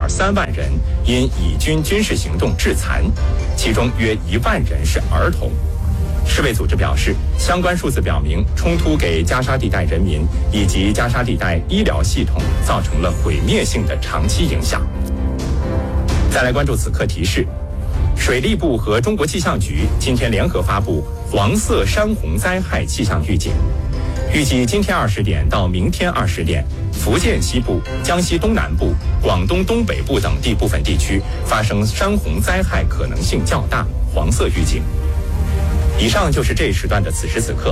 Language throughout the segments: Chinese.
2.3万人因以军军事行动致残，其中约1万人是儿童。世卫组织表示，相关数字表明，冲突给加沙地带人民以及加沙地带医疗系统造成了毁灭性的长期影响。再来关注此刻提示，水利部和中国气象局今天联合发布黄色山洪灾害气象预警，预计今天20点到明天20点，福建西部、江西东南部、广东东北部等地部分地区发生山洪灾害可能性较大，黄色预警。以上就是这一时段的此时此刻。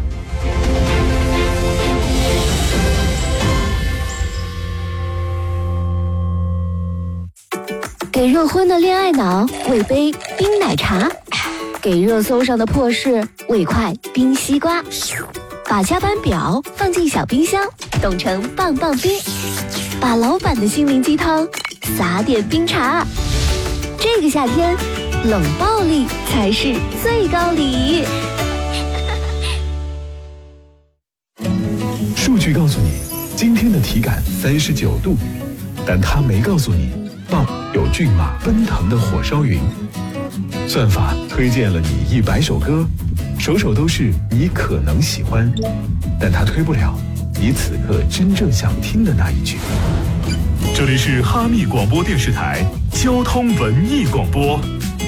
给热昏的恋爱脑喂杯冰奶茶，给热搜上的破事喂块冰西瓜，把加班表放进小冰箱，冻成棒棒冰，把老板的心灵鸡汤撒点冰茶。这个夏天，冷暴力才是最高礼。 数据告诉你，今天的体感39度，但它没告诉你，傍有骏马奔腾的火烧云。算法推荐了你100首歌，首首都是你可能喜欢，但它推不了你此刻真正想听的那一句。这里是哈密广播电视台交通文艺广播。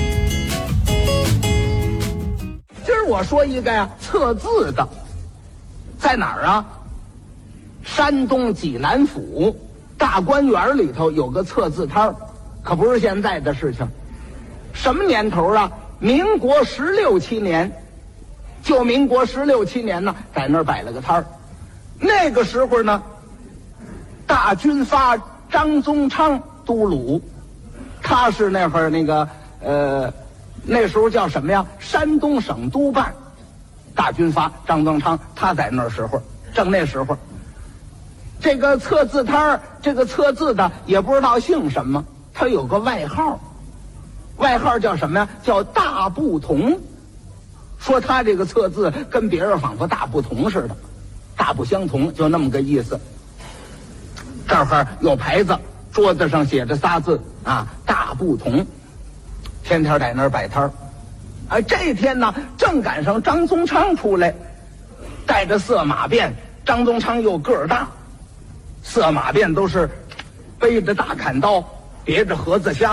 今儿我说一个呀，测字的，在哪儿啊？山东济南府大观园里头有个测字摊儿，可不是现在的事情。什么年头啊？民国16、17年，就民国16、17年呢，在那儿摆了个摊儿。那个时候呢，大军阀张宗昌都鲁，他是那会儿那时候叫什么呀？山东省督办。大军阀张宗昌他在那时候，正那时候，这个测字摊儿，这个测字的也不知道姓什么，他有个外号，外号叫什么呀？叫大不同。说他这个测字跟别人仿佛大不同似的，大不相同，就那么个意思。这儿有牌子，桌子上写着仨字啊，大不同。天天在那儿摆摊儿，这天呢，正赶上张宗昌出来，带着色马鞭。张宗昌又个儿大，色马鞭都是背着大砍刀，别着盒子箱。